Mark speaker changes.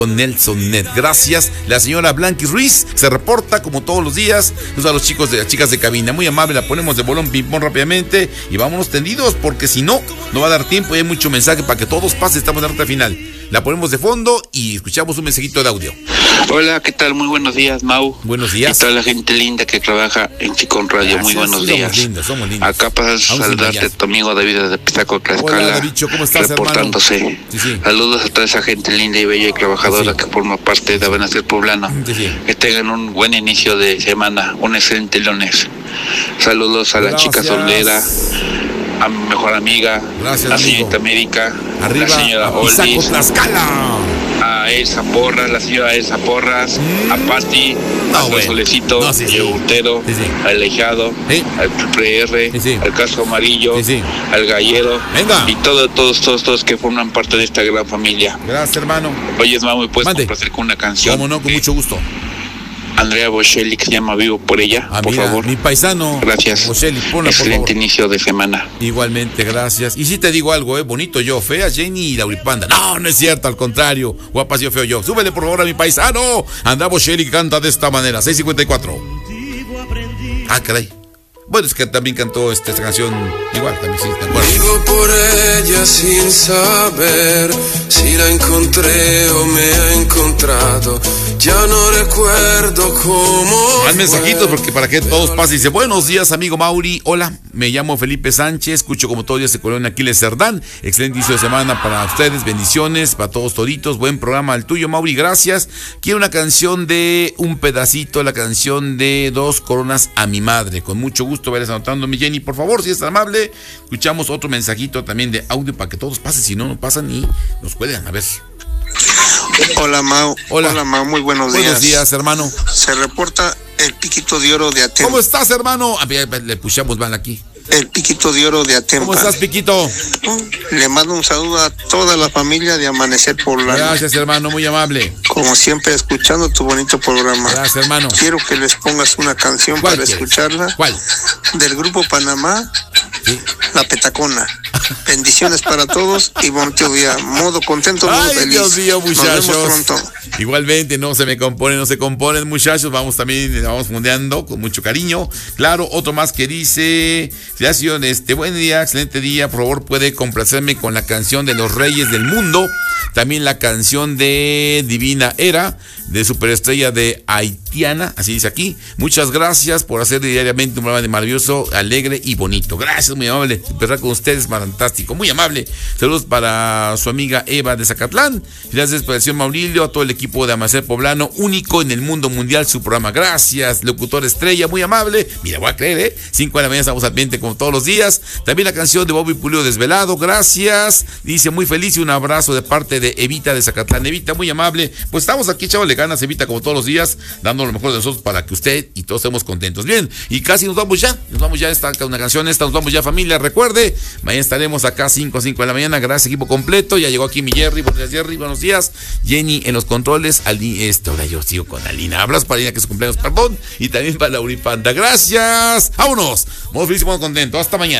Speaker 1: Nelson Net. Gracias. La señora Blanqui Ruiz se reporta como todos los días. A los chicos de las chicas de cabina, muy amable, la ponemos de bolón ping-pong rápidamente y vámonos tendidos, porque si no, no va a dar tiempo y hay mucho mensaje para que todos pasen. Estamos en la recta final. La ponemos de fondo y escuchamos un mensajito de audio.
Speaker 2: Hola, ¿qué tal? Muy buenos días, Mau.
Speaker 1: Buenos días.
Speaker 2: Y toda la gente linda que trabaja en Chicón Radio. Gracias, muy buenos días.
Speaker 1: Somos lindos.
Speaker 2: Acá para saludarte a tu amigo David de Pistaco, Tlaxcala.
Speaker 1: Hola, Davicho, ¿cómo estás,
Speaker 2: reportándose.
Speaker 1: hermano? Sí.
Speaker 2: Saludos a toda esa gente linda y bella y trabajadora que forma parte de Abenacer Poblano. Que tengan un buen inicio de semana, un excelente lunes. Saludos a la chica soltera, a mi mejor amiga, la señorita América, la señora Oldis, a Elsa Porras, la señora Elsa Porras, a Pati, a Solecito, a Yogurtero, al Lejado, al PR, al Casco Amarillo, al Gallero, y todos que forman parte de esta gran familia.
Speaker 1: Gracias, hermano.
Speaker 2: Oye, Mau, ¿me puedes complacer con una canción?
Speaker 1: Cómo no, con mucho gusto.
Speaker 2: Andrea Bocelli, que se llama Vivo por ella, por favor.
Speaker 1: Mi paisano.
Speaker 2: Gracias.
Speaker 1: Bocelli, ponla,
Speaker 2: excelente inicio de semana.
Speaker 1: Igualmente, gracias. Y si te digo algo, bonito yo, fea Jenny y Lauripanda. No es cierto, al contrario. Guapas yo, feo yo. Súbele por favor a mi paisano. Andrea Bocelli canta de esta manera. 6:54. Ah, caray. Bueno, es que también cantó esta canción igual, también sí, ¿te acuerdas?
Speaker 3: Vivo por ella sin saber si la encontré o me ha encontrado. Ya no recuerdo cómo.
Speaker 1: Más mensajitos, porque para que todos pasen. Dice, buenos días, amigo Mauri. Hola, me llamo Felipe Sánchez. Escucho como todos los días de Colonia Aquiles Cerdán. Excelente inicio de semana para ustedes. Bendiciones para todos toditos. Buen programa el tuyo, Mauri. Gracias. Quiero una canción de un pedacito, la canción de 2 coronas a mi madre. Con mucho gusto vayas anotando, mi Jenny, por favor, si es amable. Escuchamos otro mensajito también de audio para que todos pasen. Si no, no pasan y nos cuelgan. A ver.
Speaker 4: Hola, Mau. Hola, Mau. Muy buenos días.
Speaker 1: Buenos días, hermano.
Speaker 4: Se reporta el Piquito de Oro de Atempa.
Speaker 1: ¿Cómo estás, hermano? A ver, le puchamos mal aquí.
Speaker 4: El Piquito de Oro de Atempa.
Speaker 1: ¿Cómo estás, Piquito?
Speaker 4: Le mando un saludo a toda la familia de Amanecer Poblano.
Speaker 1: Gracias, hermano, muy amable.
Speaker 4: Como siempre, escuchando tu bonito programa.
Speaker 1: Gracias, hermano.
Speaker 4: Quiero que les pongas una canción para escucharla.
Speaker 1: ¿Cuál?
Speaker 4: Del grupo Panamá, sí. La Petacona. Bendiciones para todos y bonito día. Modo contento, modo feliz.
Speaker 1: Dios mío, muchachos.
Speaker 4: Nos vemos pronto.
Speaker 1: Igualmente, no se componen, muchachos. Vamos mundeando con mucho cariño. Claro, otro más que dice: buen día, excelente día. Por favor, puede complacerme con la canción de los Reyes del Mundo. También la canción de Divina Era, de Superestrella de Haitiana, así dice aquí. Muchas gracias por hacer diariamente un programa de maravilloso, alegre y bonito. Gracias, muy amable. Empezar con ustedes, fantástico, muy amable. Saludos para su amiga Eva de Zacatlán. Gracias por el señor Maurilio, a todo el equipo de Amanecer Poblano, único en el mundo mundial su programa. Gracias, locutor estrella, muy amable. Mira, voy a creer, 5 de la mañana estamos al pendiente como todos los días. También la canción de Bobby Pulido, Desvelado, gracias. Dice, muy feliz y un abrazo de parte de Evita de Zacatlán. Evita, muy amable. Pues estamos aquí, chavales, ganas, Evita, como todos los días, dando lo mejor de nosotros para que usted y todos estemos contentos. Bien, y casi nos vamos ya, esta una canción nos vamos ya, familia. Recuerde, mañana estaremos acá 5 de la mañana. Gracias, equipo completo. Ya llegó aquí mi Jerry. Buenos días, Jerry. Buenos días. Jenny en los controles. Ahora yo sigo con Alina. Abrazos para Alina, que es su cumpleaños, perdón. Y también para Lauripanda. Gracias. Vámonos. Muy feliz y muy contento. Hasta mañana.